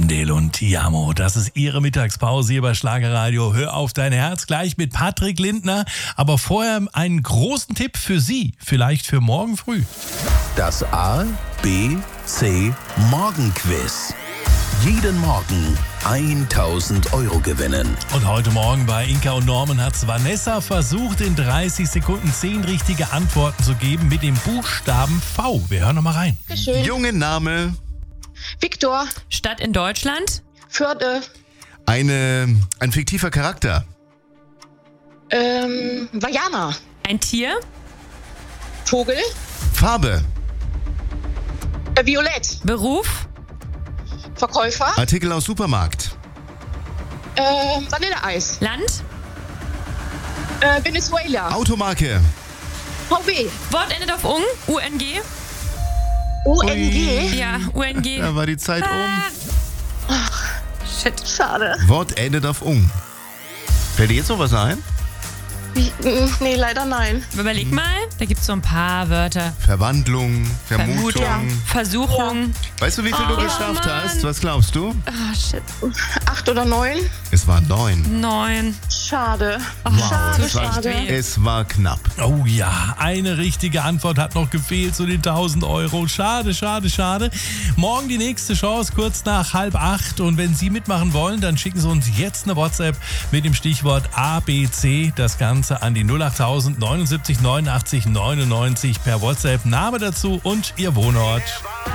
Chippendale und Tiamo. Das ist Ihre Mittagspause hier bei Schlagerradio. Hör auf dein Herz gleich mit Patrick Lindner. Aber vorher einen großen Tipp für Sie, vielleicht für morgen früh. Das A, B, C Morgenquiz. Jeden Morgen 1.000 € gewinnen. Und heute Morgen bei Inka und Norman hat Vanessa versucht, in 30 Sekunden 10 richtige Antworten zu geben mit dem Buchstaben V. Wir hören noch mal rein. Schön. Junge Name. Viktor, Stadt in Deutschland. Förde, Ein fiktiver Charakter. Vajana, Ein Tier. Vogel, Farbe. Violett, Beruf. Verkäufer, Artikel aus Supermarkt. Vanilleeis, Land. Venezuela, Automarke. VW, Wort endet auf UNG. UNG. ONG. Ja, UNG. Da war die Zeit um. Shit. Schade. Wort endet auf ung. Fällt dir jetzt noch was ein? Nee, leider nein. Überleg mal, da gibt es so ein paar Wörter. Verwandlung, Vermutung. Versuchung. Weißt du, wie viel du geschafft Mann. hast? Was glaubst du? Ah, shit. 8 oder 9? Es waren 9. 9. Schade. Wow, es, war, schade. es war knapp. Oh ja, eine richtige Antwort hat noch gefehlt zu den 1.000 €. Schade, schade, schade. Morgen die nächste Chance, kurz nach 7:30. Und wenn Sie mitmachen wollen, dann schicken Sie uns jetzt eine WhatsApp mit dem Stichwort ABC. Das Ganze an die 08000 79 89 99 per WhatsApp. Name dazu und Ihr Wohnort.